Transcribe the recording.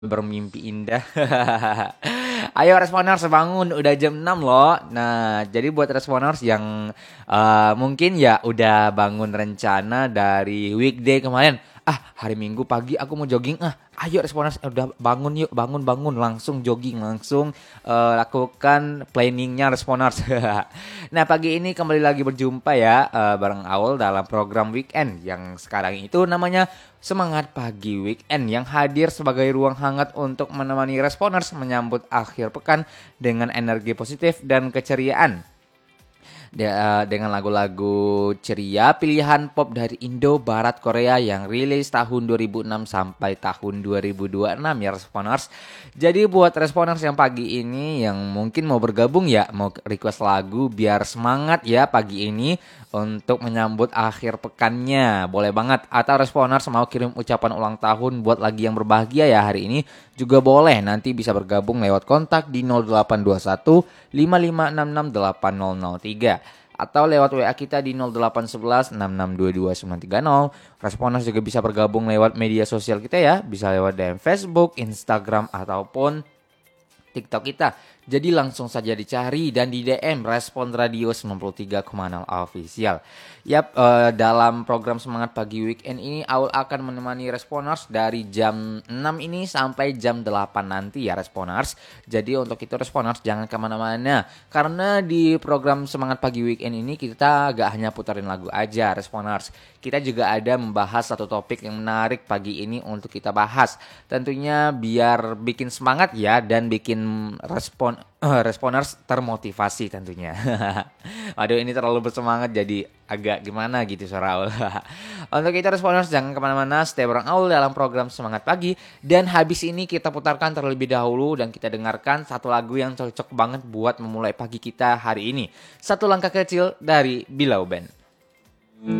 Bermimpi indah. Ayo responers bangun, udah jam 6 loh. Nah, jadi buat responers yang mungkin ya udah bangun rencana dari weekday kemarin. Hari Minggu pagi aku mau jogging. Ayo responers udah bangun yuk, bangun langsung jogging, langsung lakukan planningnya responers. Nah, pagi ini kembali lagi berjumpa ya bareng Aul dalam program weekend yang sekarang itu namanya Semangat Pagi Weekend yang hadir sebagai ruang hangat untuk menemani responers menyambut akhir pekan dengan energi positif dan keceriaan. Dengan lagu-lagu ceria pilihan pop dari Indo, Barat, Korea yang rilis tahun 2006 sampai tahun 2026 ya responers. Jadi buat responers yang pagi ini yang mungkin mau bergabung ya, mau request lagu biar semangat ya pagi ini untuk menyambut akhir pekannya, boleh banget. Atau responers mau kirim ucapan ulang tahun buat lagi yang berbahagia ya hari ini juga boleh. Nanti bisa bergabung lewat kontak di 0821 55668003 atau lewat WA kita di 0811 6622 930. Responers juga bisa bergabung lewat media sosial kita ya, bisa lewat DM Facebook, Instagram ataupun TikTok kita. Jadi langsung saja dicari dan di DM Respon Radio 93,0 Official. Yap, dalam program Semangat Pagi Weekend ini Aul akan menemani responers dari jam 6 ini sampai jam 8 nanti ya responers. Jadi untuk itu responers jangan kemana-mana. Karena di program Semangat Pagi Weekend ini kita gak hanya putarin lagu aja responers. Kita juga ada membahas satu topik yang menarik pagi ini untuk kita bahas. Tentunya biar bikin semangat ya dan bikin responers termotivasi tentunya. Waduh ini terlalu bersemangat jadi agak gimana gitu suara Aul. Untuk itu responers jangan kemana-mana, stay bareng Aul dalam program Semangat Pagi. Dan habis ini kita putarkan terlebih dahulu dan kita dengarkan satu lagu yang cocok banget buat memulai pagi kita hari ini. Satu langkah kecil dari Bilau Band.